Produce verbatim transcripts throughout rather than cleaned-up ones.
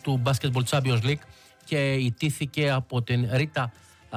του Basketball Champions League και ιτήθηκε από την Ρίτα,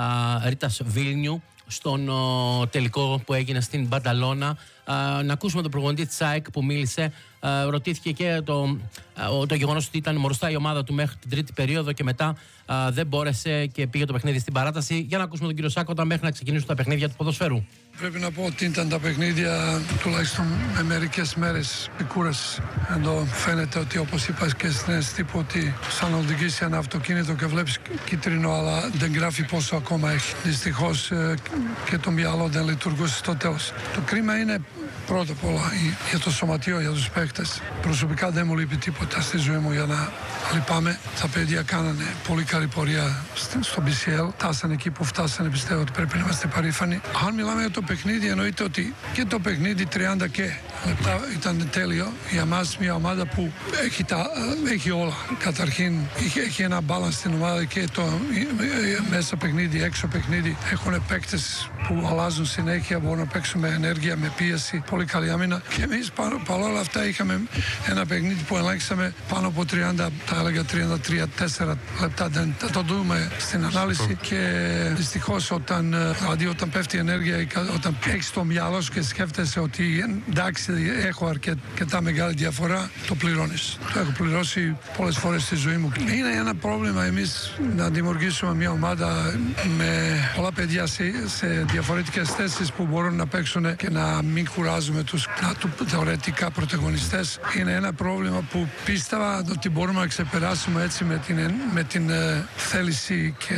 Ρίτας Βίλνιου στον ο, τελικό που έγινε στην Μπανταλώνα. Να ακούσουμε τον προπονητή της ΑΕΚ που μίλησε. Α, ρωτήθηκε και το, α, το γεγονός ότι ήταν μπροστά η ομάδα του μέχρι την τρίτη περίοδο και μετά α, δεν μπόρεσε και πήγε το παιχνίδι στην παράταση. Για να ακούσουμε τον κύριο Σάκοτα μέχρι να ξεκινήσουν τα παιχνίδια του ποδοσφαίρου. Πρέπει να πω ότι ήταν τα παιχνίδια τουλάχιστον με μερικές μέρες κούραση. Εδώ φαίνεται ότι, όπως είπα και στην τύπου, ότι σαν να οδηγήσει ένα αυτοκίνητο και βλέπεις κίτρινο αλλά δεν γράφει πόσο ακόμα έχει. Δυστυχώς και το μυαλό δεν λειτουργούσε στο τέλος. Το κρίμα είναι πρώτα απ' όλα για το σωματείο, για τους παίκτες. Προσωπικά δεν μου λείπει τίποτα στη ζωή μου για να λυπάμαι. Τα παιδιά κάνανε πολύ καλή πορεία στο μπι σι ελ. Φτάσανε εκεί που φτάσανε, πιστεύω ότι πρέπει να είμαστε περήφανοι. Αν μιλάμε για το παιχνίδι, εννοείται ότι και το παιχνίδι τριάντα και λεπτά ήταν τέλειο. Για μας μια ομάδα που έχει, τα, έχει όλα. Καταρχήν έχει, έχει ένα balance στην ομάδα και το μέσα παιχνίδι, έξω παιχνίδι. Έχουν παίκτες που αλλάζουν συνέχεια, μπορούν να παίξουν με ενέργεια, με πίεση. Πολύ καλή άμυνα. Και εμείς παρόλα αυτά είχαμε ένα παιχνίδι που ελέγξαμε πάνω από τριάντα, τα έλεγα τριάντα τρία τέσσερα λεπτά. Δεν θα το δούμε στην ανάλυση. Και δυστυχώς όταν, δηλαδή όταν πέφτει η ενέργεια, όταν έχεις το μυαλό σου και σκέφτεσαι ότι εντάξει, έχω αρκετά μεγάλη διαφορά, το πληρώνεις. Το έχω πληρώσει πολλές φορές στη ζωή μου. Είναι ένα πρόβλημα εμείς να δημιουργήσουμε μια ομάδα με πολλά παιδιά σε, σε διαφορετικές θέσεις που μπορούν να παίξουν και να μην κουράζουμε τους θεωρητικά πρωταγωνιστές. Είναι ένα πρόβλημα που πίστευα ότι μπορούμε να ξεπεράσουμε έτσι με την, με την ε, θέληση και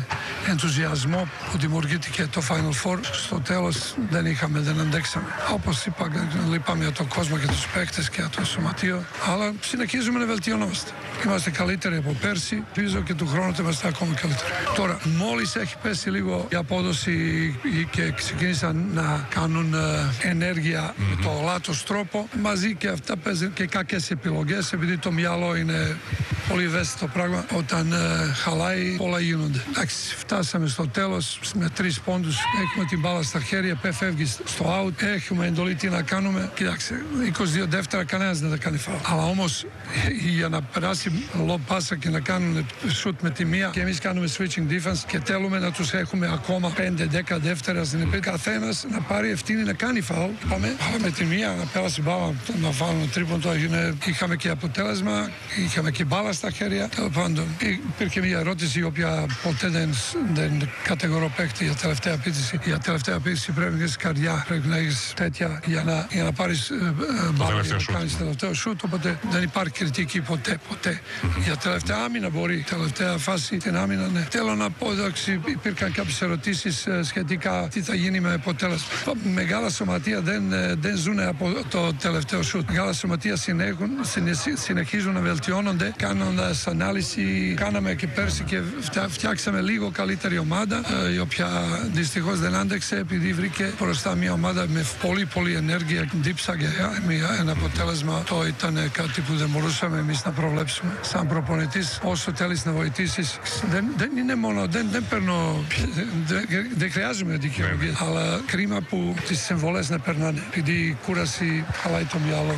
ενθουσιασμό που δημιουργήθηκε το Final Four. Στο τέλος δεν είχαμε, δεν αντέξαμε. Όπως είπα, λείπαμε για τον κόσμο και τους παίκτες και για το σωματείο, αλλά συνεχίζουμε να βελτιωνόμαστε. Είμαστε καλύτεροι από πέρσι, ελπίζω και του χρόνου είμαστε ακόμα καλύτεροι. Τώρα, μόλις έχει πέσει λίγο η απόδοση και ξεκίνησαν να κάνουν ε, ενέργεια mm-hmm. με το λάθος τρόπο, μαζί και αυτά παίζουν και κακές επιλογές, επειδή το μυαλό είναι πολύ ευαίσθητο πράγμα. Όταν ε, χαλάει, όλα γίνονται. Εντάξει, φτάσαμε στο τέλος με τρεις πόντους. Έχουμε την μπάλα στα χέρια, φεύγει στο out. Έχουμε εντολή τι να κάνουμε. Κοιτάξτε, είκοσι δύο δεύτερα κανένας δεν θα κάνει φάουλ. Αλλά όμως για να περάσει low πάσα και να κάνουν shoot με τη μία και εμείς κάνουμε switching defense και θέλουμε να τους έχουμε ακόμα πέντε δέκα δεύτερα στην επίθεση. Καθένας να πάρει ευθύνη να κάνει φάουλ. Πάμε, πάμε με τη μία να πέρασε μπάλα, να βάλουμε τρίποντο. Είχαμε και αποτέλεσμα, είχαμε και μπάλα στα χέρια. Τέλος πάντων, υπήρχε μια ερώτηση η οποία ποτέ δεν, δεν κατηγορώ παίκτη για τελευταία επίθεση. Για τελευταία επίθεση πρέπει να έχεις καρδιά, πρέπει να έχεις τέτοια για να, για να πάρεις ε, μπάλα για να κάνεις τελευταίο σούτ. Οπότε δεν υπάρχει κριτική ποτέ, ποτέ. Mm-hmm. Για τελευταία άμυνα μπορεί. Τελευταία φάση την άμυνα, ναι. Θέλω να πω, εντάξει, υπήρχαν κάποιες ερωτήσεις ε, σχετικά τι θα γίνει με αποτέλεσμα. Μεγάλα σωματεία δεν, δεν ζουν από το τελευταίο σούτ. Μεγάλα σωματεία συνέχουν, συνεχίζουν να βελτιώνονται, κάνοντας ανάλυση. Κάναμε και πέρσι και φτιάξαμε λίγο καλύτερη ομάδα, η οποία δυστυχώς δεν άντεξε επειδή βρήκε μπροστά μια ομάδα με πολύ πολύ ενέργεια. Δίψαγε ένα αποτέλεσμα. Το ήταν κάτι που δεν μπορούσαμε εμείς να προβλέψουμε. Σαν προπονητής, όσο θέλεις να βοηθήσεις, δεν, δεν είναι μόνο, δεν, δεν παίρνω, δεν, δεν χρειάζομαι δικαιολογία, αλλά κρίμα που τις συμβολές να περνάνε, επειδή η κούραση χαλάει το μυαλό.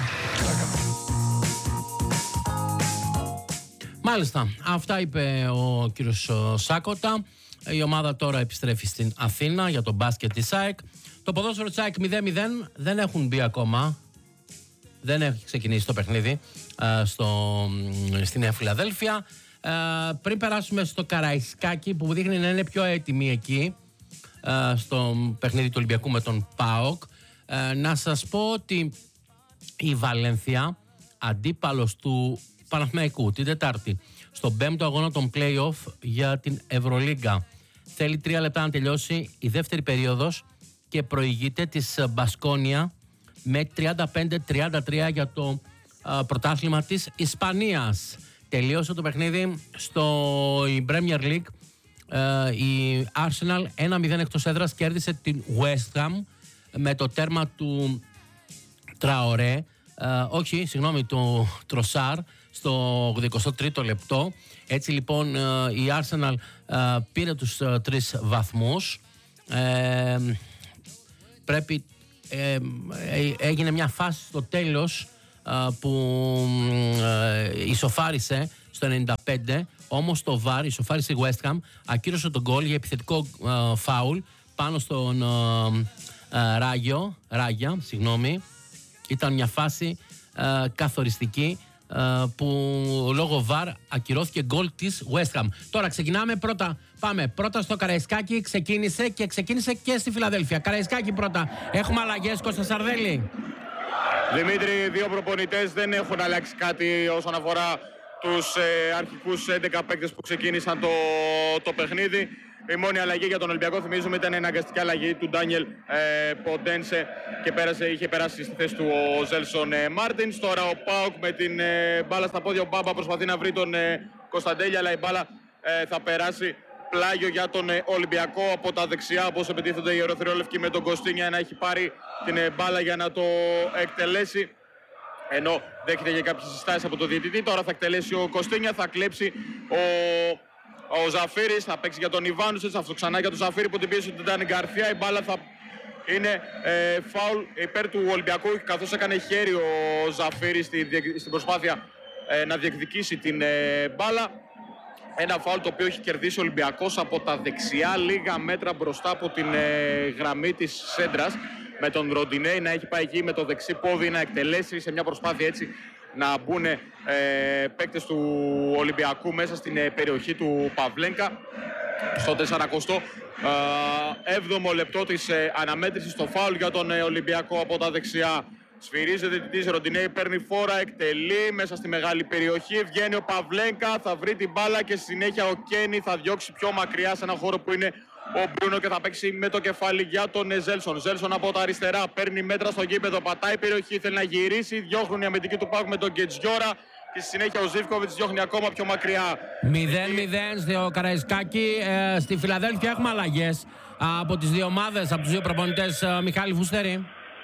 Μάλιστα, αυτά είπε ο κύριος Σάκοτα. Η ομάδα τώρα επιστρέφει στην Αθήνα για το μπάσκετ της ΑΕΚ. Το ποδόσφαιρο της ΑΕΚ μηδέν μηδέν, δεν έχουν μπει ακόμα. Δεν έχει ξεκινήσει το παιχνίδι στο, στη Νέα Φιλαδέλφια. Πριν περάσουμε στο Καραϊσκάκι που δείχνει να είναι πιο έτοιμη εκεί, στο παιχνίδι του Ολυμπιακού με τον ΠΑΟΚ, να σας πω ότι η Βαλένθια, αντίπαλος του Παναθηναϊκού την Τετάρτη στον πέμπτο αγώνα των play-off για την Ευρωλίγκα, θέλει τρία λεπτά να τελειώσει η δεύτερη περίοδος και προηγείται της Μπασκόνια με τριάντα πέντε τριάντα τρία για το α, πρωτάθλημα της Ισπανίας. Τελείωσε το παιχνίδι στο η Premier League. Uh, η Arsenal ένα μηδέν εκτός έδρας κέρδισε την West Ham με το τέρμα του Τραορέ, uh, όχι, συγγνώμη, του Τροσάρ στο εικοστό τρίτο λεπτό. Έτσι λοιπόν uh, η Arsenal uh, πήρε τους uh, τρεις βαθμούς. Uh, πρέπει uh, έγινε μια φάση στο τέλος uh, που uh, ισοφάρισε στο ενενήντα πέντε. Όμως το βαρ, η σοφάριση West Ham, ακύρωσε τον γκολ για επιθετικό ε, φάουλ πάνω στον ε, ε, Ράγιο, Ράγια, συγγνώμη. Ήταν μια φάση ε, καθοριστική ε, που λόγω βαρ ακυρώθηκε γκολ της West Ham. Τώρα ξεκινάμε πρώτα, πάμε πρώτα στο Καραϊσκάκι, ξεκίνησε και ξεκίνησε και στη Φιλαδέλφια. Καραϊσκάκι πρώτα, έχουμε αλλαγές, Κώστα Σαρδέλη. Δημήτρη, δύο προπονητές δεν έχουν αλλάξει κάτι όσον αφορά τους ε, αρχικούς έντεκα παίκτες που ξεκίνησαν το, το παιχνίδι. Η μόνη αλλαγή για τον Ολυμπιακό, θυμίζουμε, ήταν η αναγκαστική αλλαγή του Ντάνιελ ε, Ποντένσε και πέρασε, είχε περάσει στη θέση του ο Ζέλσον ε, Μάρτινς. Τώρα ο Πάουκ με την ε, μπάλα στα πόδια, ο Μπάμπα προσπαθεί να βρει τον ε, Κωνσταντέλια, αλλά η μπάλα ε, θα περάσει πλάγιο για τον ε, Ολυμπιακό από τα δεξιά, όπως επιτίθενται οι Ερυθρόλευκοι με τον Κωστίνια να έχει πάρει την ε, μπάλα για να το εκτελέσει. Ενώ δέχεται και κάποιες συστάσεις από τον διαιτητή. Τώρα θα εκτελέσει ο Κωστίνια, θα κλέψει ο, ο Ζαφίρης, θα παίξει για τον Ιβάνουσετς, αυτό ξανά για τον Ζαφίρη που την πίεσε τον Ντάνι Γκαρθία. Η μπάλα θα είναι ε, φάουλ υπέρ του Ολυμπιακού, καθώς έκανε χέρι ο Ζαφίρης στη, στην προσπάθεια ε, να διεκδικήσει την ε, μπάλα. Ένα φάουλ το οποίο έχει κερδίσει ο Ολυμπιακός από τα δεξιά, λίγα μέτρα μπροστά από την ε, γραμμή της σέντρας, με τον Ροντινέι να έχει πάει εκεί με το δεξί πόδι να εκτελέσει σε μια προσπάθεια έτσι να μπουν ε, παίκτες του Ολυμπιακού μέσα στην ε, περιοχή του Παυλένκα. Στο τεσσαρακοστό έβδομο λεπτό της ε, αναμέτρησης, το φάουλ για τον ε, Ολυμπιακό από τα δεξιά. Σφυρίζεται της Ροντινέι, παίρνει φόρα, εκτελεί μέσα στη μεγάλη περιοχή. Βγαίνει ο Παυλένκα, θα βρει την μπάλα και στη συνέχεια ο Κένι θα διώξει πιο μακριά σε ένα χώρο που είναι ο Μπρούνο και θα παίξει με το κεφάλι για τον Ζέλσον. Ζέλσον από τα αριστερά παίρνει μέτρα στο γήπεδο, πατάει περιοχή, θέλει να γυρίσει. Διώχνουν η αμυντική του Πάουκ με τον Γκετζιόρα και στη συνέχεια ο Ζίβκοβιτς διώχνει ακόμα πιο μακριά. μηδέν μηδέν στο Καραϊσκάκι. Ε, στη Φιλαδέλφια έχουμε αλλαγές από τις δύο ομάδες, από τους δύο προπονητές. Ε, Μιχάλη Φουστέρη.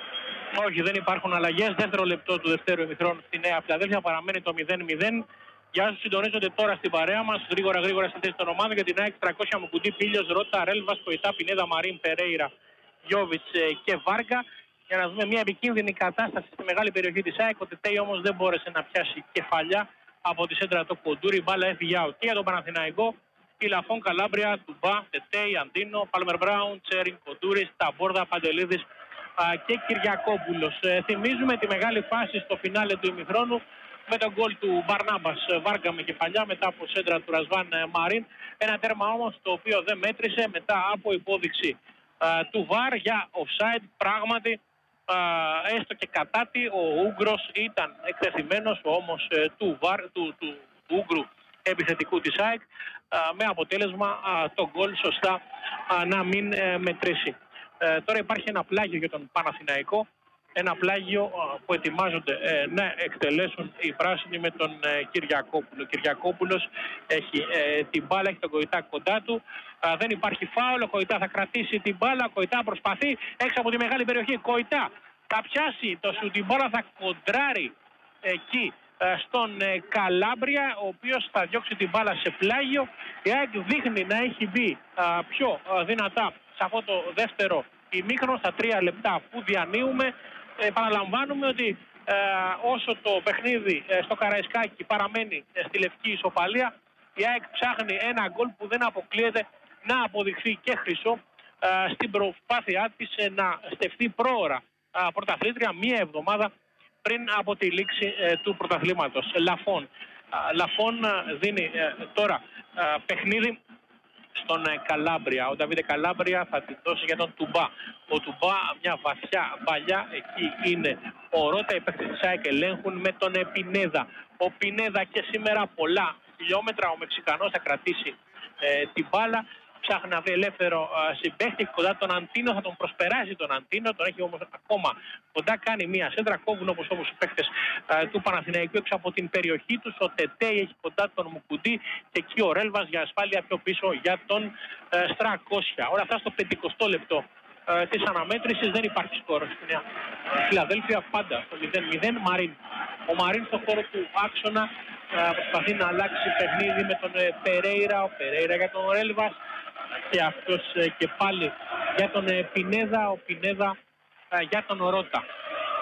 Όχι, δεν υπάρχουν αλλαγές. Δεύτερο λεπτό του δευτέρου ημιχρόνου στη Νέα Φιλαδέλφια παραμένει το μηδέν μηδέν. Για όσους συντονίζονται τώρα στην παρέα μας, γρήγορα γρήγορα στη θέση των ομάδων για την ΑΕΚ τριακόσια Μουκουντή, Πίλιος, Ρότα, Ρέλβας, Κοϊτά, Πινέδα, Μαρίν, Περέιρα, Γιώβιτς και Βάρκα. Για να δούμε μια επικίνδυνη κατάσταση στη μεγάλη περιοχή της ΑΕΚ. Ο Τετέι όμως δεν μπόρεσε να πιάσει κεφαλιά από τη σέντρα του Κοντούρη. Η μπάλα έφυγε out. Και για τον Παναθηναϊκό, η Λαφόν, Καλάμπρια, Τουμπά, Τετέι, Αντίνο, Πάλμερ Μπράουν, Τσέριν, Κοντούρης, Ταμπόρδα, Παντελίδης και Κυριακόπουλος. Ε, θυμίζουμε τη μεγάλη φάση στο φινάλε του ημιχρόνου με τον γκολ του Μπαρνάμπας Βάρκα με κεφαλιά μετά από σέντρα του Ρασβάν Μαρίν. Ένα τέρμα όμως το οποίο δεν μέτρησε μετά από υπόδειξη α, του βαρ για offside. Πράγματι, α, έστω και κατά τη, ο Ούγκρος ήταν εκτεθειμένος όμως ε, του, βαρ, του, του, του Ούγκρου επιθετικού της ΑΕΚ α, με αποτέλεσμα α, το γκολ σωστά α, να μην ε, μετρήσει. Ε, τώρα υπάρχει ένα πλάγιο για τον Παναθηναϊκό. Ένα πλάγιο που ετοιμάζονται ε, να εκτελέσουν οι πράσινοι με τον ε, Κυριακόπουλο. Ο Κυριακόπουλος έχει ε, την μπάλα, έχει τον Κοϊτά κοντά του. Α, δεν υπάρχει φάουλ, ο Κοϊτά θα κρατήσει την μπάλα. Ο Κοϊτά προσπαθεί έξω από τη μεγάλη περιοχή. Κοϊτά θα πιάσει το σου, την μπάλα θα κοντράρει εκεί ε, στον ε, Καλάμπρια, ο οποίος θα διώξει την μπάλα σε πλάγιο. Η ΑΕΚ δείχνει να έχει μπει α, πιο α, δυνατά σε αυτό το δεύτερο ημίχρονο, στα τρία λεπτά που διανύουμε. Επαναλαμβάνουμε ότι ε, όσο το παιχνίδι ε, στο Καραϊσκάκι παραμένει ε, στη λευκή ισοπαλία, η ΑΕΚ ψάχνει ένα γκολ που δεν αποκλείεται να αποδειχθεί και χρυσό ε, στην προσπάθειά της ε, να στεφθεί πρόωρα ε, πρωταθλήτρια μία εβδομάδα πριν από τη λήξη ε, του πρωταθλήματος. Λαφών, ε, Λαφών ε, δίνει ε, τώρα ε, παιχνίδι στον Καλάμπρια. Ο Νταβίδε Καλάμπρια θα την δώσει για τον Τουμπά. Ο Τουμπά, μια βαθιά παλιά, εκεί είναι ο Ρότα. Οι παίκτες της ΑΕΚ ελέγχουν με τον Πινέδα. Ο Πινέδα και σήμερα πολλά χιλιόμετρα. Ο Μεξικανός θα κρατήσει ε, την μπάλα. Ψάχνει να βρει ελεύθερο ε, συμπαίχτη κοντά τον Αντίνο. Θα τον προσπεράσει τον Αντίνο. Τον έχει όμως ακόμα κοντά. Κάνει μια σέντρα. Κόβουν όπως όμως οι παίκτες ε, του Παναθηναϊκού έξω από την περιοχή τους. Ο Τετέι έχει κοντά τον Μουκουντή. Και εκεί ο Ρέλβας για ασφάλεια πιο πίσω για τον ε, Στρακόσια. Όλα αυτά στο πενηκοστό λεπτό ε, της αναμέτρησης. Δεν υπάρχει σκορ στην Φιλαδέλφια. Πάντα στο μηδέν μηδέν. Μαρίν. Ο Μαρίν στον χώρο του άξονα ε, προσπαθεί να αλλάξει παιχνίδι με τον ε, Περέιρα. Ο Περέιρα για τον Ρέλβας. Και αυτός ε, και πάλι για τον ε, Πινέδα. Ο Πινέδα ε, για τον Ρότα.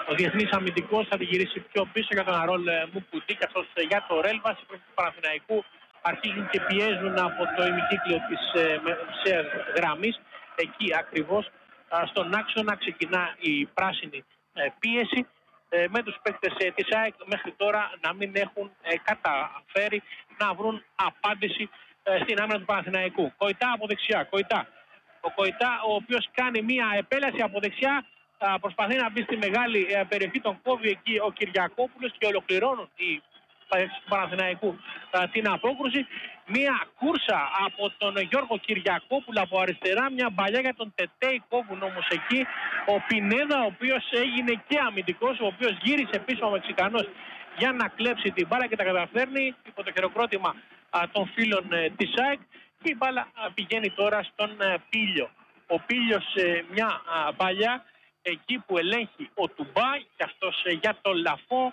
Ο διεθνής αμυντικός θα τη γυρίσει πιο πίσω για τον Αρόλ Μουκουντή, καθώς για το Ρέλβας οι παίκτες του Παναθηναϊκού αρχίζουν και πιέζουν από το ημικύκλιο της μεσαίας γραμμής. Εκεί ακριβώς στον άξονα ξεκινά η πράσινη πίεση, με τους παίκτες της ΑΕΚ μέχρι τώρα να μην έχουν καταφέρει να βρουν απάντηση στην άμυνα του Παναθηναϊκού. Κοϊτά από δεξιά, Κοϊτά. Ο Κοϊτά, ο οποίος κάνει μία επέλαση από δεξιά, προσπαθεί να μπει στη μεγάλη περιοχή, τον κόβει εκεί ο Κυριακόπουλος και ολοκληρώνουν οι παίκτες του Παναθηναϊκού την απόκρουση. Μία κούρσα από τον Γιώργο Κυριακόπουλο από αριστερά, μια μπαλιά για τον Τετέι, κόβουν όμως εκεί ο Πινέδα, ο οποίος έγινε και αμυντικός, ο οποίος γύρισε πίσω ο Μεξικανός για να κλέψει την μπάλα και τα καταφέρνει υπό το χειροκρότημα των φίλων της ΑΕΚ, και η μπάλα πηγαίνει τώρα στον Πίλιο. Ο Πίλιος μια μπαλιά εκεί που ελέγχει ο Τουμπά, και αυτός για το Λαφό.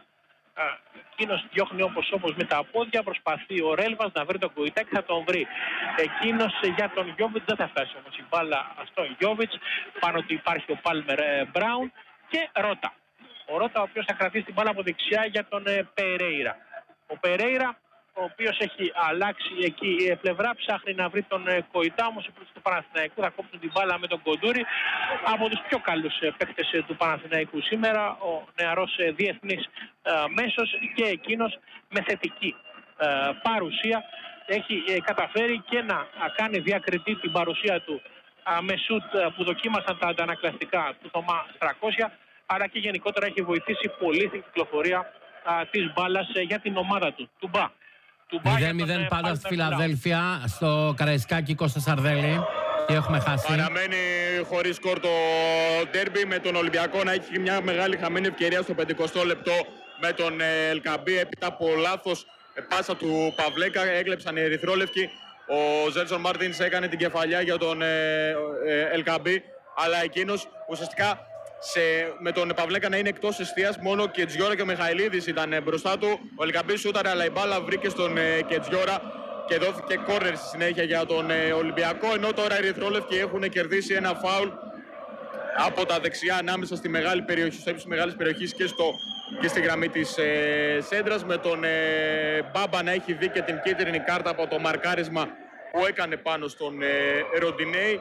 Εκείνος διώχνει όπως όπως με τα πόδια, προσπαθεί ο Ρέλβας να βρει τον Κοϊτά και θα τον βρει. Εκείνος για τον Γιόβιτς δεν θα φτάσει όμως η μπάλα στον Γιόβιτς, πάνω του υπάρχει ο Πάλμερ Μπράουν και Ρώτα. Ο Ρώτα, ο οποίος θα κρατήσει την μπάλα από δεξιά για τον Περέιρα. Ο Περέιρα, ο οποίος έχει αλλάξει εκεί η πλευρά, ψάχνει να βρει τον Κοϊτά, όμως οι παίκτες του Παναθηναϊκού θα κόψουν την μπάλα με τον Κοντούρη, από τους πιο καλούς παίκτες του Παναθηναϊκού σήμερα, ο νεαρός διεθνής μέσος, και εκείνος με θετική παρουσία έχει καταφέρει και να κάνει διακριτή την παρουσία του με σουτ που δοκίμασαν τα αντανακλαστικά του Θωμά τριακόσια, αλλά και γενικότερα έχει βοηθήσει πολύ στην κυκλοφορία της μπάλας για την ομάδα του. Τουμπά. μηδέν μηδέν πάντα στη Φιλαδέλφια, στο Καραϊσκάκι, Κώστα Σαρδέλη. Τι έχουμε χάσει? Παραμένει χωρίς σκορ το ντέρμπι, με τον Ολυμπιακό να έχει μια μεγάλη χαμένη ευκαιρία στο πενηκοστό λεπτό με τον Ελκαμπή. Έπειτα από λάθος πάσα του Παυλέκα έκλεψαν οι ερυθρόλευκοι. Ο Ζέλσον Μάρτινς έκανε την κεφαλιά για τον Ελκαμπή, αλλά εκείνος ουσιαστικά Σε, με τον Παυλέκα να είναι εκτός εστίας, μόνο και Κετζιόρα και ο Μιχαηλίδης ήταν μπροστά του. Ο Ελκαμπής σούταρε, αλλά η μπάλα βρήκε στον ε, Κετζιόρα και δόθηκε κόρνερ στη συνέχεια για τον ε, Ολυμπιακό. Ενώ τώρα οι ερυθρόλευκοι έχουν κερδίσει ένα φάουλ από τα δεξιά ανάμεσα στη μεγάλη περιοχή, στο ύψος της μεγάλης περιοχής και, στο, και στη γραμμή της ε, σέντρας, με τον ε, Μπάμπα να έχει δει και την κίτρινη κάρτα από το μαρκάρισμα που έκανε πάνω στον ε, Ροντινέη.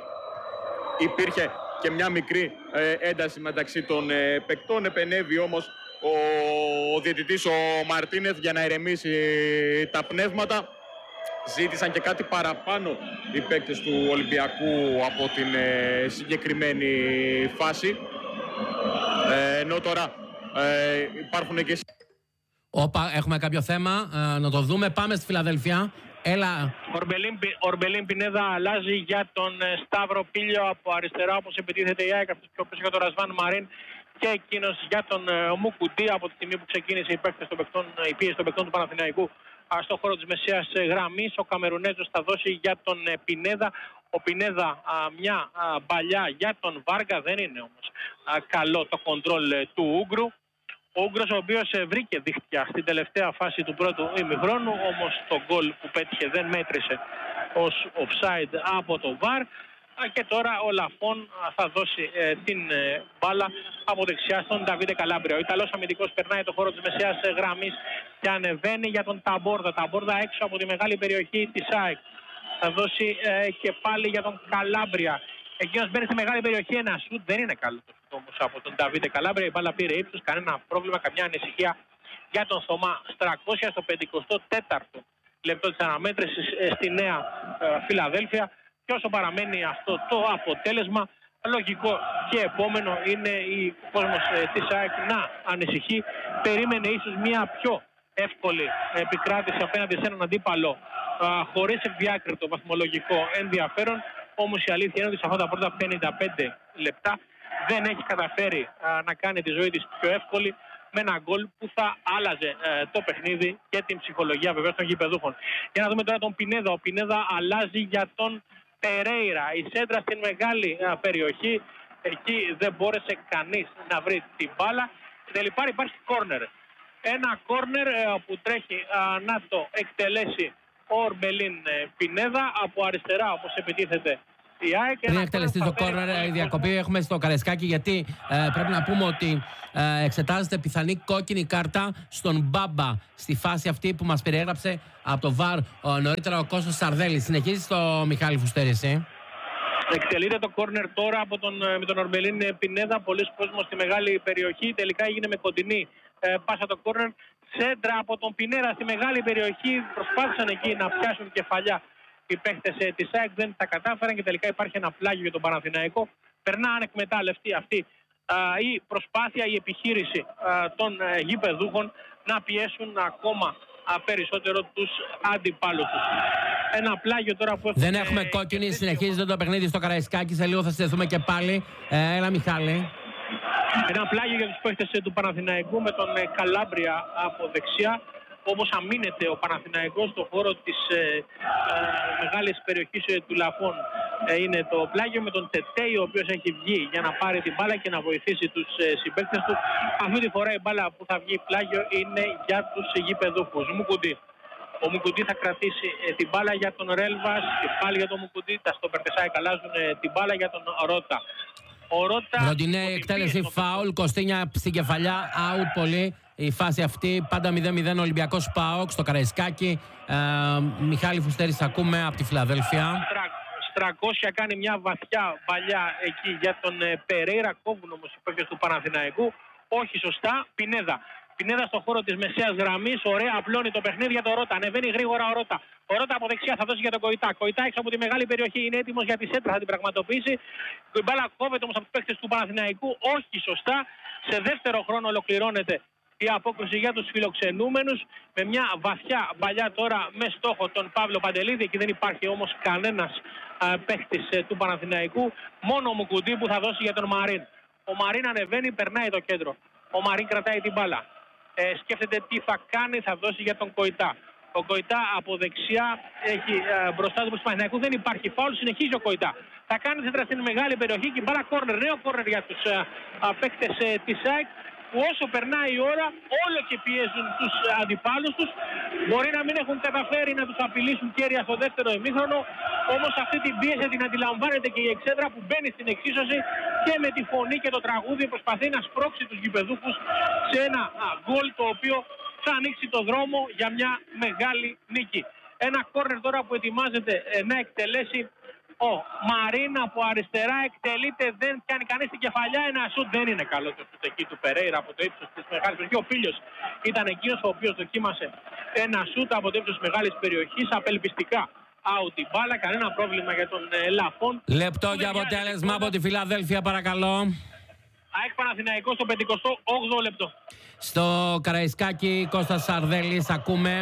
Υπήρχε και μια μικρή ε, ένταση μεταξύ των ε, παικτών. Επενέβη όμως ο, ο διαιτητής ο Μαρτίνεθ για να ηρεμήσει τα πνεύματα. Ζήτησαν και κάτι παραπάνω οι παίκτες του Ολυμπιακού από την ε, συγκεκριμένη φάση. Ε, ενώ τώρα ε, υπάρχουν και... Όπα, έχουμε κάποιο θέμα, ε, να το δούμε. Πάμε στη Φιλαδέλφια. Έλα. Ορμπελίν Πινέδα αλλάζει για τον Σταύρο Πίλιο από αριστερά, όπως επιτίθεται η ΑΕΚ, αυτός πιο πίσω για τον Ρασβάν Μαρίν, και εκείνος για τον Μουκουντή, από τη στιγμή που ξεκίνησε η, των παικτών, η πίεση των παικτών του Παναθηναϊκού στον χώρο της μεσαίας γραμμής. Ο Καμερουνέζος θα δώσει για τον Πινέδα. Ο Πινέδα α, μια α, μπαλιά για τον Βάργα, δεν είναι όμως α, καλό το κοντρόλ του Ούγκρου. Ο Ούγκρος, ο οποίος βρήκε δίχτυα στην τελευταία φάση του πρώτου ημιχρόνου, όμως το γκολ που πέτυχε δεν μέτρησε ως offside από το βαρ. Και τώρα ο Λαφών θα δώσει ε, την ε, μπάλα από δεξιά στον Νταβίντε Καλάμπρια. Ο Ιταλός αμυντικός περνάει το χώρο της μεσαίας γραμμής και ανεβαίνει για τον Ταμπόρδα. Ταμπόρδα έξω από τη μεγάλη περιοχή της ΑΕΚ. Θα δώσει ε, και πάλι για τον Καλάμπρια. Εκείνος μπαίνει στη μεγάλη περιοχή, ένα σουτ, δεν είναι καλό το σουτ όμως από τον Νταβίντε Καλάμπρια. Η μπάλα πήρε ύψος, κανένα πρόβλημα, καμιά ανησυχία για τον Θωμά Στρακόσια στο πενηκοστό τέταρτο λεπτό της αναμέτρησης ε, στη Νέα ε, Φιλαδέλφια. Και όσο παραμένει αυτό το αποτέλεσμα, λογικό και επόμενο είναι η κόσμος ε, της ΑΕΚ να ανησυχεί. Περίμενε ίσως μια πιο εύκολη επικράτηση απέναντι σε έναν αντίπαλο ε, χωρίς διάκριτο βαθμολογικό ενδιαφέρον. Όμως η αλήθεια είναι ότι σε αυτά τα πρώτα πενήντα πέντε λεπτά δεν έχει καταφέρει ε, να κάνει τη ζωή της πιο εύκολη, με ένα γκολ που θα άλλαζε ε, το παιχνίδι και την ψυχολογία βεβαίως των γηπεδούχων. Για να δούμε τώρα τον Πινέδα. Ο Πινέδα αλλάζει για τον Περέιρα. Η σέντρα στην μεγάλη α, περιοχή. Εκεί δεν μπόρεσε κανείς να βρει την μπάλα. Τελικά υπάρχει κόρνερ. Ένα κόρνερ α, που τρέχει α, να το εκτελέσει ο Ορμπελίν Πινέδα. Από αριστερά, όπως επιτίθεται, Η ΑΕΚ. Πριν εκτελεστεί το κόρνερ, η διακοπή έχουμε στο Καραϊσκάκι, γιατί ε, πρέπει να πούμε ότι ε, εξετάζεται πιθανή κόκκινη κάρτα στον Μπάμπα στη φάση αυτή που μας περιέγραψε από το βαρ ο, νωρίτερα ο Κώστας Σαρδέλης. Συνεχίζει το Μιχάλη Φουστέρη. Εξελίσσεται το κόρνερ τώρα από τον, με τον Ορμπελίν Πινέδα. Πολλοί κόσμος στη μεγάλη περιοχή. Τελικά έγινε με κοντινή ε, πάσα το κόρνερ. Σέντρα από τον Πινέδα στη μεγάλη περιοχή. Προσπάθησαν εκεί να πιάσουν κεφαλιά οι παίχτες ε, της ΑΕΚ. Δεν τα κατάφεραν και τελικά υπάρχει ένα πλάγιο για τον Παναθηναϊκό. Περνά ανεκμετάλλευτη αυτή α, η προσπάθεια, η επιχείρηση α, των ε, γηπεδούχων να πιέσουν ακόμα α, περισσότερο τους αντιπάλους τους. Ένα πλάγιο τώρα που έχουμε... Δεν έχουμε κόκκινη, και... συνεχίζεται το παιχνίδι στο Καραϊσκάκι. Σε λίγο θα συνδεθούμε και πάλι. Ε, έλα Μιχάλη. Ένα πλάγιο για τους παίχτες του Παναθηναϊκού με τον ε, Καλάμπρια από δεξιά. Όπως αμήνεται ο Παναθηναϊκός στον χώρο της ε, ε, μεγάλης περιοχής ε, του Λαφών. Ε, είναι το πλάγιο με τον Τετέι, ο οποίος έχει βγει για να πάρει την μπάλα και να βοηθήσει τους ε, συμπαίκτες του. Αυτή τη φορά η μπάλα που θα βγει πλάγιο είναι για τους γηπεδούχους. Μουκουντή. Ο Μουκουντή θα κρατήσει ε, την μπάλα για τον Ρέλβας και πάλι για τον Μουκουντή. Τα στο Περτεσάι καλάζουν ε, την μπάλα για τον Ρώτα. Ο Ρώτα... Ροντινέ, εκτέλεση φάουλ, Κωστίνια στην κεφαλιά, out πολύ. Η φάση αυτή, πάντα μηδέν μηδέν Ολυμπιακός ΠΑΟΚ στο Καραϊσκάκι. Ε, Μιχάλη Φουστέρης, ακούμε από τη Φιλαδέλφια. Στρακόσια κάνει μια βαθιά παλιά εκεί για τον ε, Περέιρα. Κόβουν όμως οι παίκτες του Παναθηναϊκού. Όχι σωστά. Πινέδα. Πινέδα στον χώρο της μεσαίας γραμμής. Ωραία, απλώνει το παιχνίδι για τον Ρώτα. Ανεβαίνει γρήγορα ο Ρώτα. Ο Ρώτα από δεξιά θα δώσει για τον Κοϊτά. Κοϊτά έξω από τη μεγάλη περιοχή. Είναι έτοιμος για τη σέντρα, θα την πραγματοποιήσει. Η μπάλα κόβεται όμως από τους παίκτες του Παναθηναϊκού. Όχι σωστά. Σε δεύτερο χρόνο ολοκληρώνεται η απόκριση για τους φιλοξενούμενους με μια βαθιά παλιά τώρα με στόχο τον Παύλο Παντελίδη. Εκεί δεν υπάρχει όμως κανένας α, παίχτης ε, του Παναθηναϊκού. Μόνο ο Μουκουντή που θα δώσει για τον Μαρίν. Ο Μαρίν ανεβαίνει, περνάει το κέντρο. Ο Μαρίν κρατάει την μπάλα. Ε, σκέφτεται τι θα κάνει, θα δώσει για τον Κοϊτά. Ο Κοϊτά από δεξιά έχει ε, μπροστά του του Παναθηναϊκού. Δεν υπάρχει φάουλ, συνεχίζει ο Κοϊτά. Θα κάνει σέντρα στην μεγάλη περιοχή και μπάλα κόρνερ. Νέο κόρνερ για τους ε, παίκτες ε, της ΑΕΚ, που όσο περνάει η ώρα όλο και πιέζουν τους αντιπάλους τους. Μπορεί να μην έχουν καταφέρει να τους απειλήσουν κέρια στο δεύτερο ημίχρονο, όμως αυτή την πίεση την αντιλαμβάνεται και η Εξέδρα που μπαίνει στην εξίσωση και με τη φωνή και το τραγούδι προσπαθεί να σπρώξει τους γηπεδούχους σε ένα γκολ το οποίο θα ανοίξει το δρόμο για μια μεγάλη νίκη. Ένα κόρνερ τώρα που ετοιμάζεται να εκτελέσει ο Μαρίν από αριστερά, εκτελείται, δεν κάνει κανείς την κεφαλιά. Ένα σουτ, δεν είναι καλό το σουτ εκεί του Περέιρα από το ύψος της μεγάλης περιοχής. Ο Φίλιος ήταν εκείνος ο οποίος δοκίμασε ένα σουτ από το ύψος της μεγάλης περιοχής. Απελπιστικά out η μπάλα, κανένα πρόβλημα για τον ε, Λαφών. Λεπτό για αποτέλεσμα από τη Φιλαδέλφια, παρακαλώ. ΑΕΚ Παναθηναϊκός στο πενηκοστό όγδοο λεπτό. Στο Καραϊσκάκι, Κώστας Σαρδέλης, ακούμε.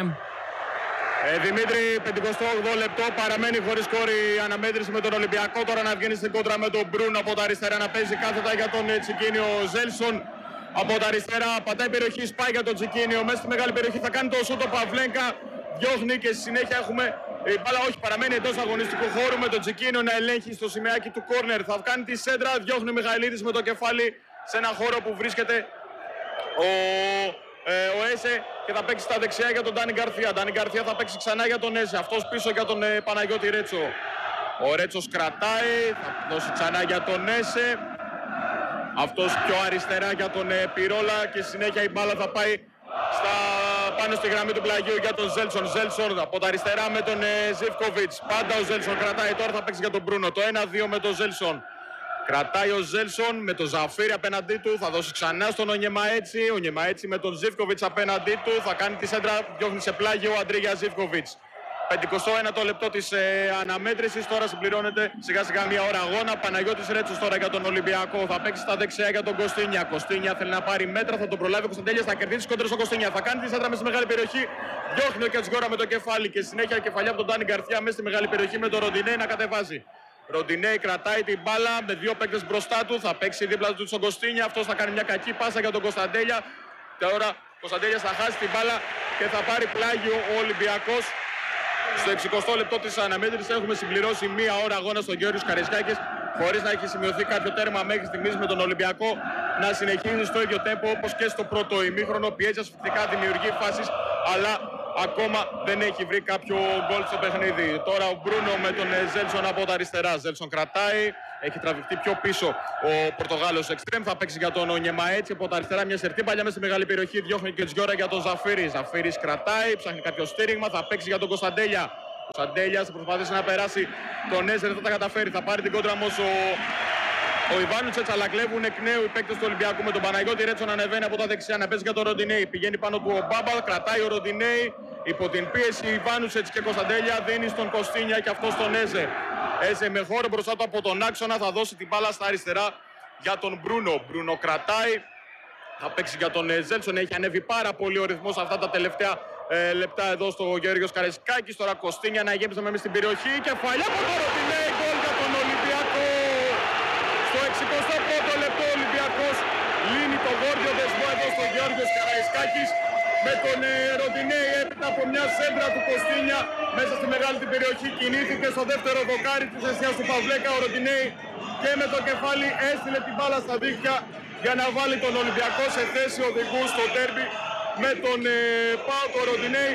Ε, Δημήτρη, πενηκοστό όγδοο λεπτό, παραμένει χωρίς σκόρ η αναμέτρηση με τον Ολυμπιακό. Τώρα να βγαίνει στην κόντρα με τον Μπρούν από τα αριστερά, να παίζει κάθετα για τον Τσικίνιο Ζέλσον. Από τα αριστερά πατάει περιοχή, σπάει για τον Τσικίνιο. Μέσα στη μεγάλη περιοχή θα κάνει το σούτο Παυλένκα. Διώχνει και στη συνέχεια έχουμε η μπάλα, όχι, παραμένει εντός αγωνιστικού χώρου με τον Τσικίνιο να ελέγχει στο σημαίακι του κόρνερ. Θα κάνει τη σέντρα, διώχνει ο Μιχαηλίδης με το κεφάλι σε ένα χώρο που βρίσκεται ο. Ε, ο Έσε και θα παίξει στα δεξιά για τον Ντάνι Γκαρθία. Ντάνι Γκαρθία θα παίξει ξανά για τον Έσε. Αυτός πίσω για τον ε, Παναγιώτη Ρέτσο. Ο Ρέτσος κρατάει, θα δώσει ξανά για τον Έσε. Αυτός πιο αριστερά για τον ε, Πυρόλα και συνέχεια η μπάλα θα πάει στα, πάνω στη γραμμή του πλαγίου για τον Ζέλσον. Ζέλσον από τα αριστερά με τον ε, Ζιβκοβιτς. Πάντα ο Ζέλσον κρατάει, τώρα θα παίξει για τον Μπρούνο. Το ένα δύο με τον Ζέλσον. Κρατάει ο Ζέλσον με τον Ζαφίρι απέναντί του. Θα δώσει ξανά στον Ονιεμαέτσι. Ο Ονιεμαέτσι με τον Ζίβκοβιτς απέναντί του. Θα κάνει τη σέντρα, διώχνει σε πλάγιο ο Αντρίγια Ζίβκοβιτς. πενηκοστό ένατο λεπτό της ε, αναμέτρησης. Τώρα συμπληρώνεται σιγά σιγά μια ώρα αγώνα. Παναγιώτης Ρέτσος τώρα για τον Ολυμπιακό. Θα παίξει στα δεξιά για τον Κωστίνια. Κωστίνια θέλει να πάρει μέτρα. Θα τον προλάβει ο Κωνσταντέλιας. Θα κερδίσει κόντρα στον Κωστίνια. Θα κάνει τη σέντρα μέσα στη μεγάλη περιοχή. Διώχνει ο Κετσγόρα με το κεφάλι. Και συνέχεια κεφαλιά από τον Ντάνι Γκαρθία μέσα στη μεγάλη περιοχή με τον Ροντινέι να κατεβάζει. Ροντινέι κρατάει την μπάλα με δύο παίκτες μπροστά του. Θα παίξει δίπλα του στον Κωστίνια. Αυτός θα κάνει μια κακή πάσα για τον Κωνσταντέλια. Τώρα ο Κωνσταντέλιας θα χάσει την μπάλα και θα πάρει πλάγιο ο Ολυμπιακός. Στο εξηκοστό λεπτό της αναμέτρησης έχουμε συμπληρώσει μία ώρα αγώνα στον Γεώργιος Καραϊσκάκης, χωρίς να έχει σημειωθεί κάποιο τέρμα μέχρι στιγμής, με τον Ολυμπιακό να συνεχίζει στο ίδιο τέμπο όπως και στο πρώτο ημίχρονο. Πιέζει ασφυκτικά, δημιουργεί φάσεις, αλλά ακόμα δεν έχει βρει κάποιο γκολ στο παιχνίδι. Τώρα ο Μπρούνο με τον Ζέλσον από τα αριστερά. Ζέλσον κρατάει, έχει τραβηχτεί πιο πίσω ο Πορτογάλος εξτρέμ. Θα παίξει για τον Ονιεμαέτσι από τα αριστερά, μια σερτή παλιά μέσα στη μεγάλη περιοχή. Διώχνει και Τζιόρα για τον Ζαφίρι. Ζαφίρι κρατάει, ψάχνει κάποιο στήριγμα. Θα παίξει για τον Κωνσταντέλια. Ο Κωνσταντέλια θα προσπαθήσει να περάσει τον Έζερ, δεν θα τα καταφέρει. Θα πάρει την κόντρα όμως ο. Ο Ιβάνουτσετς, αλλά κλέβουν εκ νέου οι παίκτες του Ολυμπιακού με τον Παναγιώτη Ρέτσο να ανεβαίνει από τα δεξιά, να παίζει για τον Ροντινέη. Πηγαίνει πάνω του ο Μπάμπα, κρατάει ο Ροντινέη υπό την πίεση. Ιβάνουτσετς και Κωνσταντέλια δίνει στον Κωστίνια και αυτό στον Έζε. Έζε με χώρο μπροστά του από τον άξονα, θα δώσει την μπάλα στα αριστερά για τον Μπρούνο. Μπρούνο κρατάει, θα παίξει για τον Ζέλσον. Έχει ανέβει πάρα πολύ ο ρυθμός αυτά τα τελευταία ε, λεπτά εδώ στο Γεώργιος Καραϊσκάκης. Τώρα Κωστίνια να γέμιζε μέσα στην περιοχή. Κεφαλιά από τον Ροντινέη, γκολ για τον Ολυμπιακό. Στο εξηκοστό πρώτο λεπτό ο Ολυμπιακός λύνει το βόρειο δεσμό εδώ στο Γεώργιος Καραϊσκάκης με τον ε, Ροντινέη έπειτα από μια σέντρα του Κωστίνια μέσα στη μεγάλη την περιοχή. Κινήθηκε στο δεύτερο δοκάρι της αιστείας του Παυλέκα ο Ροντινέη και με το κεφάλι έστειλε την μπάλα στα δίχτυα για να βάλει τον Ολυμπιακό σε θέση οδηγού στο ντέρμπι με τον ε, ΠΑΟΚ. Ο Ροντινέη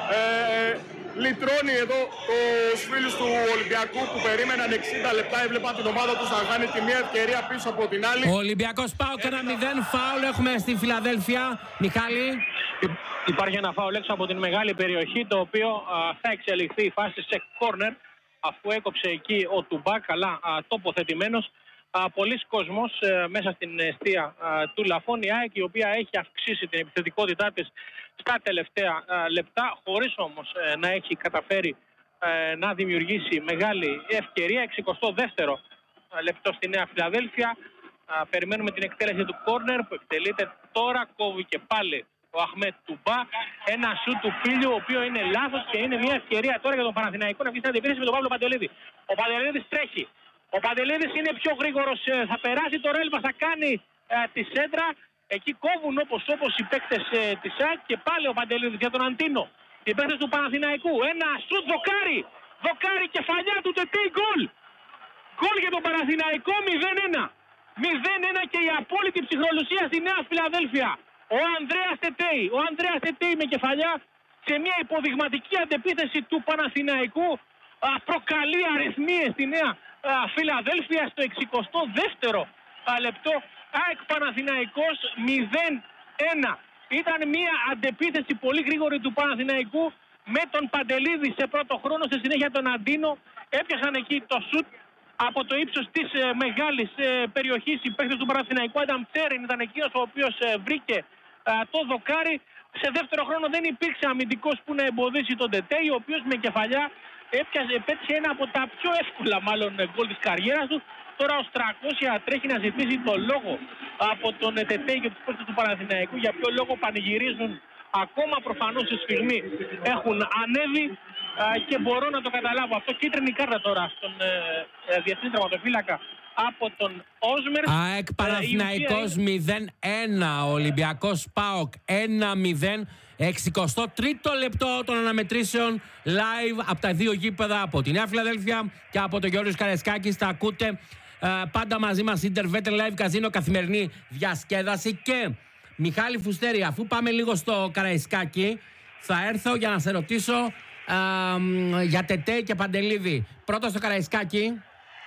ε, λυτρώνει εδώ τους φίλους του Ολυμπιακού που περίμεναν εξήντα λεπτά, έβλεπαν την ομάδα τους να χάνει τη μία ευκαιρία πίσω από την άλλη. Ο Ολυμπιακός ΠΑΟΚ ένα μηδέν, φάουλ έχουμε στη Φιλαδέλφια. Μιχάλη. Υπάρχει ένα φάουλ έξω από την μεγάλη περιοχή, το οποίο α, θα εξελιχθεί η φάση σε κόρνερ, αφού έκοψε εκεί ο Τουμπά, καλά α, τοποθετημένος. Πολλοί κόσμος ε, μέσα στην αιστεία του Λαφών, η ΑΕΚ, η οποία έχει αυξήσει την επιθετικότητά της στα τελευταία α, λεπτά, χωρίς όμως ε, να έχει καταφέρει ε, να δημιουργήσει μεγάλη ευκαιρία. εξηκοστό δεύτερο λεπτό στη Νέα Φιλαδέλφια. Α, περιμένουμε την εκτέλεση του κόρνερ που εκτελείται τώρα. Κόβει και πάλι ο Αχμέτ Τουμπά. Ένα σου του Φίλιου, ο οποίο είναι λάθος και είναι μια ευκαιρία τώρα για τον Παναθηναϊκό να βγει στην αντιπίρρηση με τον Παύλο Παντελίδη. Ο Παντελίδης τρέχει. Ο Παντελίδης είναι πιο γρήγορος, θα περάσει το ρέλβα, θα κάνει ε, τη σέντρα. Εκεί κόβουν όπως όπως οι παίκτες ε, της ΑΕΚ και πάλι ο Παντελίδης για τον Αντίνο. Οι παίκτες του Παναθηναϊκού. Ένα σουτ δοκάρι. Δοκάρι κεφαλιά του Τετέι, γκολ. Γκολ για τον Παναθηναϊκό μηδέν ένα. μηδέν ένα και η απόλυτη ψυχρολουσία στη Νέα Φιλαδέλφια. Ο Ανδρέας Τετέι. Ο Ανδρέας Τετέι με κεφαλιά σε μια υποδειγματική αντεπίθεση του Παναθηναϊκού. Α, προκαλεί αριθμίες στη Νέα α, Φιλαδέλφια στο εξηκοστό δεύτερο α, λεπτό. ΑΕΚ Παναθηναϊκός μηδέν ένα. Ήταν μια αντεπίθεση πολύ γρήγορη του Παναθηναϊκού με τον Παντελίδη σε πρώτο χρόνο, σε συνέχεια τον Αντίνο. Έπιασαν εκεί το σουτ από το ύψος της ε, μεγάλης ε, περιοχής. Οι παίκτες του Παναθηναϊκού, Adam Τσέριν ήταν εκείνος ο οποίος ε, βρήκε ε, το δοκάρι. Σε δεύτερο χρόνο δεν υπήρξε αμυντικός που να εμποδίσει τον Τετέι, ο οποίος με κεφαλιά έπιασε, πέτυχε ένα από τα πιο εύκολα μάλλον γκολ της καριέρας του. Τώρα ο Στρακόσια τρέχει να ζητήσει το λόγο από τον Τετέι και τους παίκτες του Παναθηναϊκού. Για ποιο λόγο πανηγυρίζουν ακόμα, προφανώς στη στιγμή έχουν ανέβει και μπορώ να το καταλάβω. Αυτό κίτρινη κάρτα τώρα στον ε, ε, διεθνή τραυματοφύλακα από τον Όσμερ. ΑΕΚ Παναθηναϊκός είναι... μηδέν ένα, Ολυμπιακός ΠΑΟΚ ένα μηδέν. εξηκοστό τρίτο λεπτό των αναμετρήσεων live από τα δύο γήπεδα, από τη Νέα Φιλαδέλφια και από τον Γεώργιος Καραϊσκάκης. Τα ακούτε ε, πάντα μαζί μας, Intervetter Live Casino, καθημερινή διασκέδαση. Και Μιχάλη Φουστέρη, αφού πάμε λίγο στο Καραϊσκάκη, θα έρθω για να σε ρωτήσω ε, ε, για Τετέι και Παντελίδη. Πρώτο στο Καραϊσκάκη.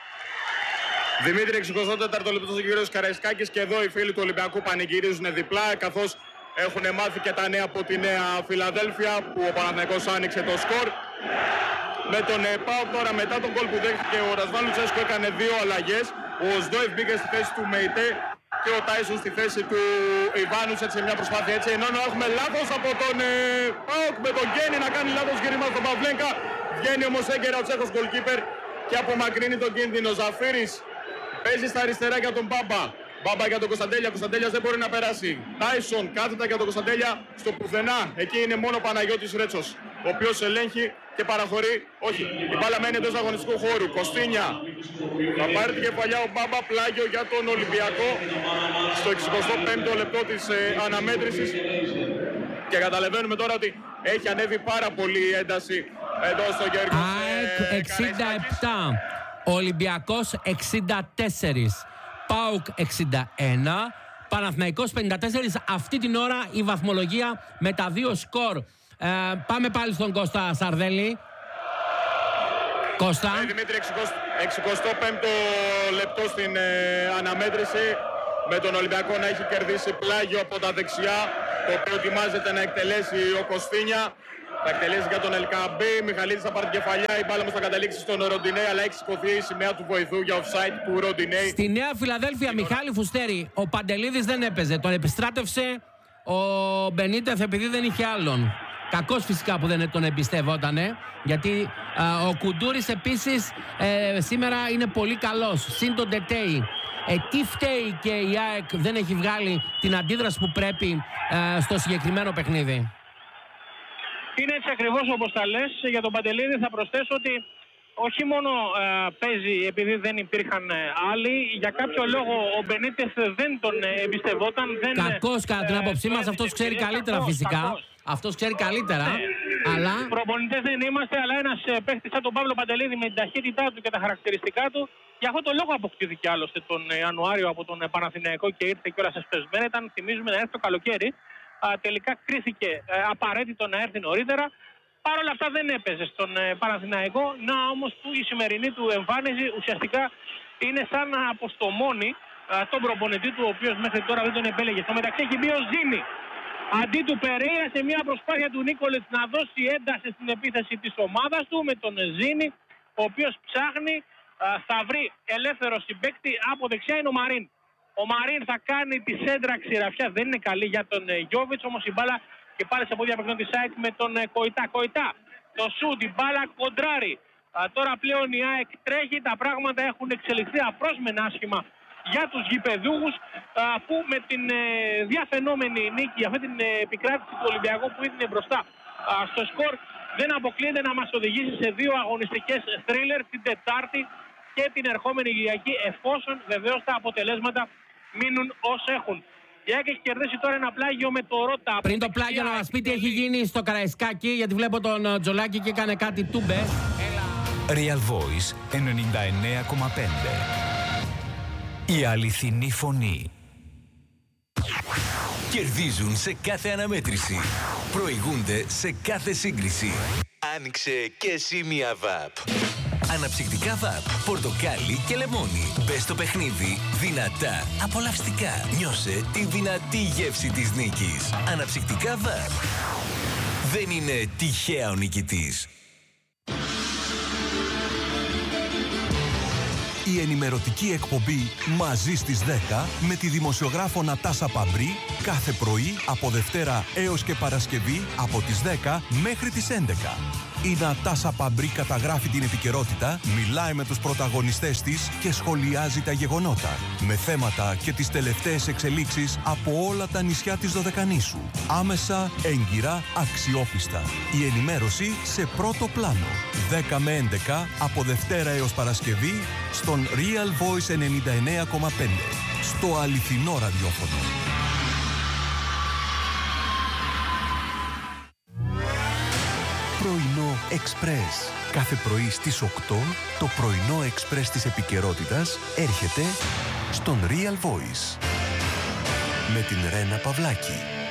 Δημήτρη, εξηκοστό τέταρτο λεπτό στο Γεώργιος Καραϊσκάκης και εδώ οι φίλοι του Ολυμπιακού πανηγυρίζουν διπλά, καθώς έχουν μάθει και τα νέα από τη Νέα Φιλαδέλφια που ο Παναθηναϊκός άνοιξε το σκορ. Με τον ΠΑΟΚ τώρα, μετά τον γκολ που δέχτηκε ο Ρασβάν Λουτσέσκου, έκανε δύο αλλαγές. Ο Σδόεφ μπήκε στη θέση του Μεϊτέ και ο Τάισον στη θέση του Ιβάνουτσετς σε μια προσπάθεια έτσι. Ενώ έχουμε λάθος από τον ε, ΠΑΟΚ με τον Γκένι να κάνει λάθος γύρισμα στον Παυλέγκα. Βγαίνει όμως έγκαιρα ο Τσέχος γκολκίπερ και απομακρύνει τον κίνδυνο. Ζαφίρης παίζει στα αριστερά για τον Μπάμπα. Μπάμπα για τον Κωνσταντέλια, Κωνσταντέλιας δεν μπορεί να περάσει. Τάισον κάθετα για τον Κωνσταντέλια στο πουθενά. Εκεί είναι μόνο ο Παναγιώτης Ρέτσος, ο οποίος ελέγχει και παραχωρεί. Όχι, η μπάλα μένει εντός αγωνιστικού χώρου. Κωστίνια θα πάρει την κεφαλιά ο Μπάμπα, πλάγιο για τον Ολυμπιακό στο εξηκοστό πέμπτο λεπτό της ε, αναμέτρησης. Και καταλαβαίνουμε τώρα ότι έχει ανέβει πάρα πολύ η ένταση εδώ στο Γεώργιος ε, εξήντα επτά, Ολυμπιακός εξήντα τέσσερα. ΠΑΟΚ εξήντα ένα, Παναθηναϊκός πενήντα τέσσερα. Αυτή την ώρα η βαθμολογία με τα δύο σκορ Ε, πάμε πάλι στον Κώστα Σαρδέλη. Κώστα. Ε, Δημήτρη, εξηκοστό πέμπτο λεπτό στην ε, αναμέτρηση, με τον Ολυμπιακό να έχει κερδίσει πλάγιο από τα δεξιά, το οποίο ετοιμάζεται να εκτελέσει ο Κωστίνια. Θα εκτελέσει για τον Ελκαμπή. Μιχαλίδης θα πάρει την κεφαλιά. Η μπάλα όμως θα καταλήξει στον Ροντινέη, αλλά έχει σηκωθεί η σημαία του βοηθού για offside του Ροντινέη. Στη Νέα Φιλαδέλφια, Μιχάλη Φουστέρη, ο Παντελίδης δεν έπαιζε. Τον επιστράτευσε ο Μπενίτεθ επειδή δεν είχε άλλον. Κακός φυσικά που δεν τον εμπιστευότανε, γιατί α, ο Κουντούρης επίσης ε, σήμερα είναι πολύ καλός. Συν τον Τετέι. Ε, τι φταίει και η ΑΕΚ δεν έχει βγάλει την αντίδραση που πρέπει ε, στο συγκεκριμένο παιχνίδι? Είναι έτσι ακριβώς όπως τα λες. Για τον Παντελίδη θα προσθέσω ότι όχι μόνο ε, παίζει επειδή δεν υπήρχαν ε, άλλοι, για κάποιο λόγο ο Μπενίτεθ δεν τον ε, εμπιστευόταν. Δεν, κακός κατά την ε, άποψή μας, αυτός ξέρει καλύτερα κακός, φυσικά. Κακός. Αυτός ξέρει καλύτερα, ναι. αλλά... Προπονητές δεν είμαστε, αλλά ένας ε, παίχτης σαν τον Παύλο Παντελίδη με την ταχύτητά του και τα χαρακτηριστικά του, για αυτό το λόγο αποκτήθηκε άλλωστε τον Ιανουάριο από τον Παναθηναϊκό και ήρθε κιόλας εσπεσμένα. Ήταν, θυμίζουμε, να έρθει το καλοκαίρι. Α, τελικά κρίθηκε ε, απαραίτητο να έρθει νωρίτερα. Παρ' όλα αυτά δεν έπαιζε στον ε, Παναθηναϊκό. Να όμως που η σημερινή του εμφάνιση ουσιαστικά είναι σαν να αποστομώνει ε, τον προπονητή του, ο οποίος μέχρι τώρα δεν τον επέλεγε. Στο μεταξύ έχει μπει ο Ζήνη αντί του Περέιρα σε μια προσπάθεια του Νίκολετς να δώσει ένταση στην επίθεση της ομάδας του με τον Ζήνη, ο οποίος ψάχνει, ε, θα βρει ελεύθερο συμπαίκτη από δεξιά, είναι ο Μαρίν. Ο Μαρίν θα κάνει τη σέντρα ξηραφιά, δεν είναι καλή για τον Γιόβιτς, όμως η μπάλα και πάλι σε πόδια παιχνών της ΑΕΚ με τον Κοϊτά. Κοϊτά, το σουτ, η μπάλα κοντράρει. Α, τώρα πλέον η ΑΕΚ τρέχει, τα πράγματα έχουν εξελιχθεί απρόσμενα άσχημα για τους γηπεδούχους, α, που με την ε, διαφαινόμενη νίκη, αυτή την ε, επικράτηση του Ολυμπιακού που είναι μπροστά α, στο σκορ, δεν αποκλείεται να μας οδηγήσει σε δύο αγωνιστικές θρίλερ την Τετάρτη και την ερχόμενη Κυριακή, εφόσον βεβαίως τα αποτελέσματα μείνουν ως έχουν. Η ΑΕΚ έχει κερδίσει τώρα ένα πλάγιο με το Ρώτα. Πριν το πλάγιο, να μας πει τι έχει γίνει στο Καραϊσκάκι, γιατί βλέπω τον Τζολάκη και έκανε κάτι τούμπες. Real Voice ενενήντα εννέα κόμμα πέντε. Η αληθινή φωνή. Κερδίζουν σε κάθε αναμέτρηση. Προηγούνται σε κάθε σύγκριση. Άνοιξε και εσύ μια βαπ. Αναψυκτικά βαπ, πορτοκάλι και λεμόνι. Μπες στο παιχνίδι δυνατά, απολαυστικά. Νιώσε τη δυνατή γεύση της νίκης. Αναψυκτικά βαπ. Δεν είναι τυχαία ο νικητής. Η ενημερωτική εκπομπή «Μαζί στις δέκα» με τη δημοσιογράφο Νατάσα Παμπρί κάθε πρωί από Δευτέρα έως και Παρασκευή από τις δέκα μέχρι τις έντεκα. Η Νατάσα Παμπρί καταγράφει την επικαιρότητα, μιλάει με τους πρωταγωνιστές της και σχολιάζει τα γεγονότα, με θέματα και τις τελευταίες εξελίξεις από όλα τα νησιά της Δωδεκανήσου. Άμεσα, έγκυρα, αξιόπιστα. Η ενημέρωση σε πρώτο πλάνο. δέκα με έντεκα από Δευτέρα έως Παρασκευή στον Real Voice ενενήντα εννέα κόμμα πέντε. Στο αληθινό ραδιόφωνο. Πρωινό Εξπρές. Κάθε πρωί στις οκτώ το πρωινό Εξπρές της επικαιρότητας έρχεται στον Real Voice. Με την Ρένα Παυλάκη.